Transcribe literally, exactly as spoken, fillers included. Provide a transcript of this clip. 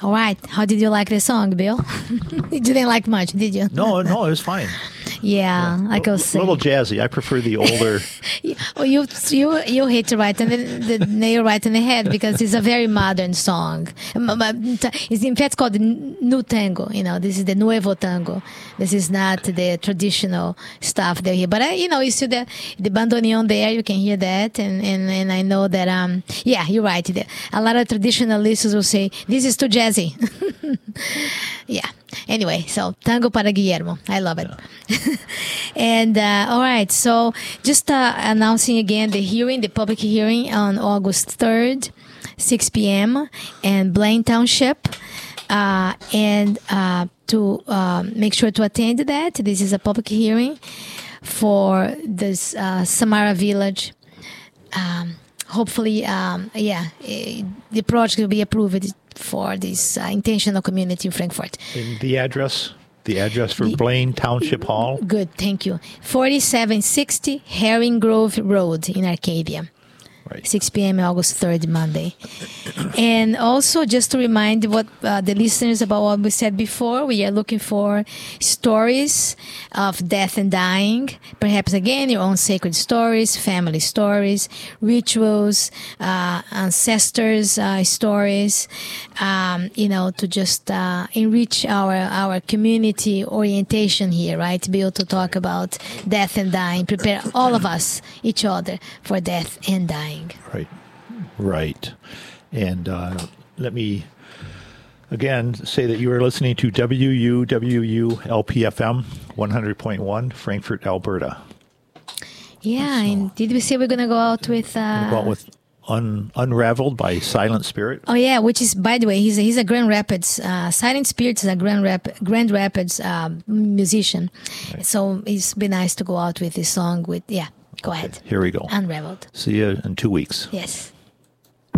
All right. How did you like the song, Bill? You didn't like much, did you? No, no, it was fine. Yeah, yeah. like I was A saying. little jazzy. I prefer the older. Well, you you you hit right on the, the nail right in the head because it's a very modern song. It's in fact called the new tango. You know, this is the nuevo tango. This is not the traditional stuff they hear. But I, you know, you see the the bandoneon there. You can hear that, and and, and I know that. Um, yeah, you're right. A lot of traditional listeners will say this is too jazzy. Yeah. Anyway, so Tango para Guillermo. I love it. Yeah. And uh, all right, so just uh, announcing again the hearing, the public hearing on August third, six p.m. in Blaine Township. Uh, and uh, to uh, make sure to attend that, this is a public hearing for this uh, Samara Village. Um, hopefully, um, yeah, the project will be approved for this uh, intentional community in Frankfort. And the address, the address for the, Blaine Township Hall. Good, thank you. forty-seven sixty Herring Grove Road in Arcadia. Right. six p.m. August third, Monday. And also, just to remind what uh, the listeners about what we said before, we are looking for stories of death and dying. Perhaps, again, your own sacred stories, family stories, rituals, uh, ancestors' uh, stories, um, you know, to just uh, enrich our, our community orientation here, right? To be able to talk about death and dying, prepare all of us, each other, for death and dying. Right, right. And uh, let me again say that you are listening to W U W U L P F M one hundred point one, Frankfort, Alberta. Yeah, so, and did we say we're going to go out with... Uh, go out with Un, Unraveled by Silent Spirit. Oh, yeah, which is, by the way, he's a, he's a Grand Rapids, uh, Silent Spirit is a Grand, Rap, Grand Rapids uh, musician. Right. So it's been nice to go out with this song with, yeah. Go okay, ahead. Here we go. Unraveled. See you in two weeks. Yes.